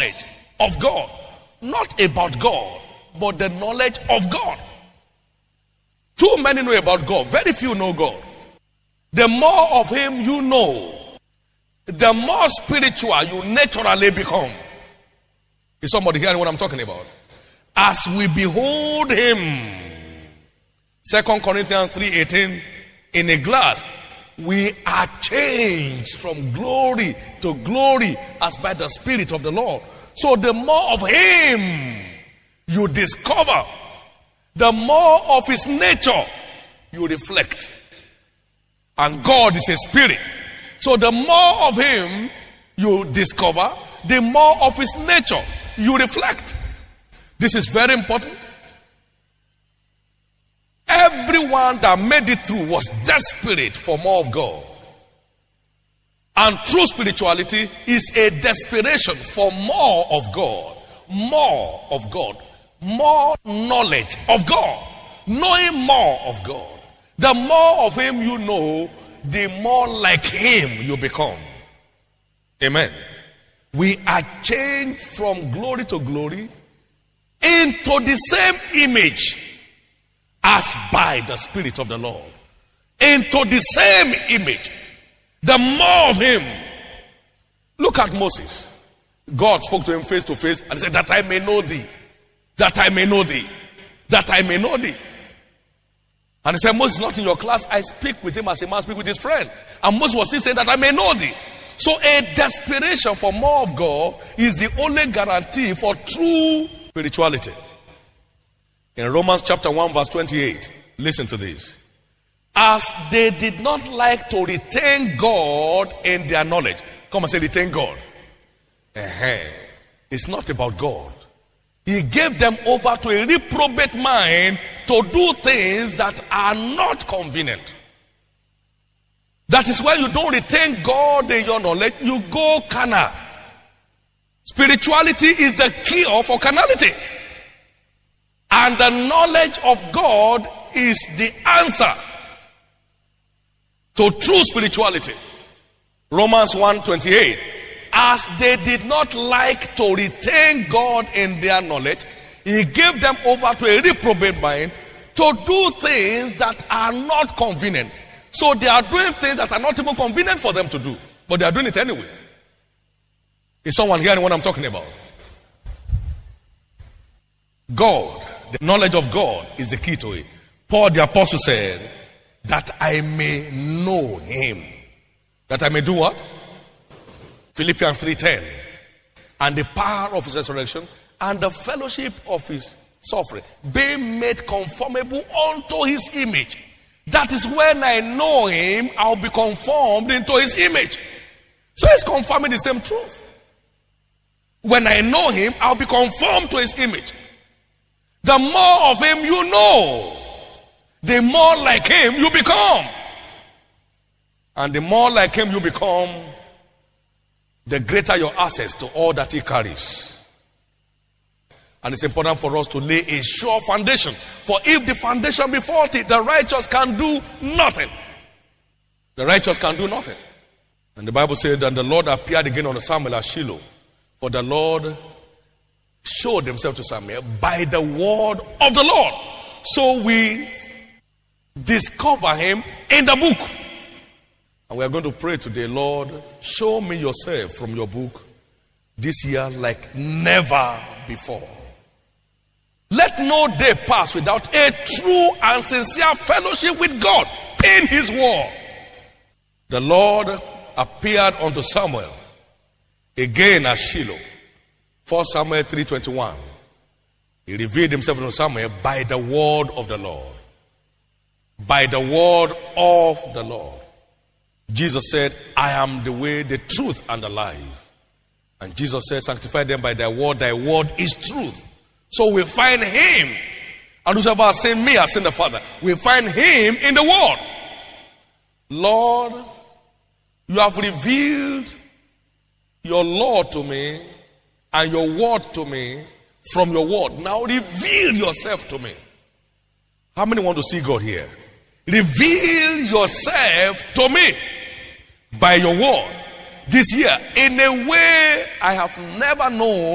knowledge of God. Not about God, but the knowledge of God. Too many know about God. Very few know God. The more of him you know, the more spiritual you naturally become. Is somebody hearing what I'm talking about? As we behold him. 2 Corinthians 3:18, in a glass, we are changed from glory to glory as by the Spirit of the Lord. So the more of him you discover, the more of his nature you reflect. And God is a spirit. So the more of him you discover, the more of his nature you reflect. This is very important. Everyone that made it through was desperate for more of God. And true spirituality is a desperation for more of God. More of God. More knowledge of God. Knowing more of God. The more of him you know, the more like him you become. Amen. We are changed from glory to glory into the same image as by the Spirit of the Lord. Into the same image. The more of him. Look at Moses. God spoke to him face to face and said, that I may know thee. That I may know thee. That I may know thee. And he said, Moses is not in your class. I speak with him as a man speaks with his friend. And Moses was still saying that I may know thee. So a desperation for more of God is the only guarantee for true spirituality. In Romans chapter 1 verse 28, listen to this. As they did not like to retain God in their knowledge. Come and say, retain God. It's not about God. He gave them over to a reprobate mind to do things that are not convenient. That is why you don't retain God in your knowledge. You go carnal. Spirituality is the cure for carnality. And the knowledge of God is the answer to true spirituality. Romans 1:28. As they did not like to retain God in their knowledge, he gave them over to a reprobate mind to do things that are not convenient. So they are doing things that are not even convenient for them to do. But they are doing it anyway. Is someone hearing what I'm talking about? God, the knowledge of God is the key to it. Paul the apostle said, that I may know him. That I may do what? Philippians 3:10. And the power of his resurrection and the fellowship of his suffering, being made conformable unto his image. That is when I know him, I'll be conformed into his image. So it's confirming the same truth. When I know him, I'll be conformed to his image. The more of him you know, the more like him you become. And the more like him you become, the greater your access to all that he carries. And it's important for us to lay a sure foundation. For if the foundation be faulty, the righteous can do nothing. The righteous can do nothing. And the Bible said that the Lord appeared again unto Samuel at Shiloh. For the Lord showed himself to Samuel by the word of the Lord. So we discover him in the book. And we are going to pray today, Lord, show me yourself from your book this year like never before. Let no day pass without a true and sincere fellowship with God in his word. The Lord appeared unto Samuel again at Shiloh. 1 Samuel 3:21. He revealed himself unto Samuel by the word of the Lord. By the word of the Lord. Jesus said, I am the way, the truth, and the life. And Jesus said, sanctify them by thy word is truth. So we find him. And whosoever has seen me has seen the Father. We find him in the word. Lord, you have revealed your law to me and your word to me from your word. Now reveal yourself to me. How many want to see God here? Reveal yourself to me by your word this year in a way I have never known